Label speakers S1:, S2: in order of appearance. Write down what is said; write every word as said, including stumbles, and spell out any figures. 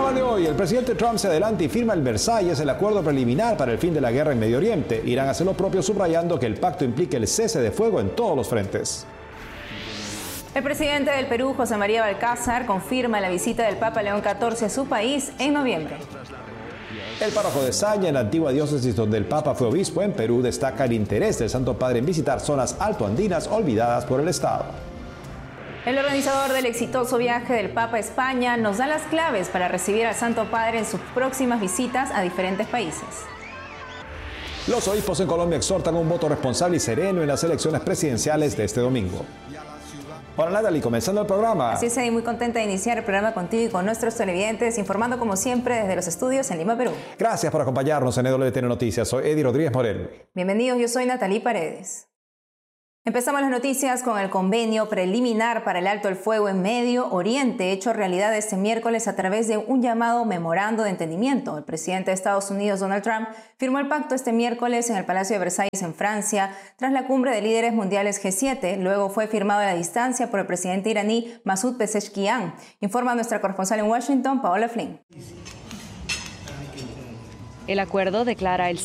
S1: programa de hoy, el presidente Trump se adelanta y firma el Versalles, el acuerdo preliminar para el fin de la guerra en Medio Oriente. Irán hace lo propio, subrayando que el pacto implica el cese de fuego en todos los frentes.
S2: El presidente del Perú, José María Balcázar, confirma la visita del Papa León catorce a su país en noviembre.
S1: El párroco de Saña, en la antigua diócesis donde el Papa fue obispo en Perú, destaca el interés del Santo Padre en visitar zonas altoandinas olvidadas por el Estado.
S2: El organizador del exitoso viaje del Papa a España nos da las claves para recibir al Santo Padre en sus próximas visitas a diferentes países.
S1: Los obispos en Colombia exhortan un voto responsable y sereno en las elecciones presidenciales de este domingo. Hola Natalie, comenzando el programa.
S2: Así es, y muy contenta de iniciar el programa contigo y con nuestros televidentes, informando como siempre desde los estudios en Lima, Perú.
S1: Gracias por acompañarnos en E W T N Noticias. Soy Eddie Rodríguez Morel.
S2: Bienvenidos, yo soy Natalie Paredes. Empezamos las noticias con el convenio preliminar para el alto el fuego en Medio Oriente, hecho realidad este miércoles a través de un llamado memorando de entendimiento. El presidente de Estados Unidos, Donald Trump, firmó el pacto este miércoles en el Palacio de Versalles en Francia, tras la cumbre de líderes mundiales G siete. Luego fue firmado a la distancia por el presidente iraní Masoud Pezeshkian. Informa nuestra corresponsal en Washington, Paola Flynn.
S3: El acuerdo declara el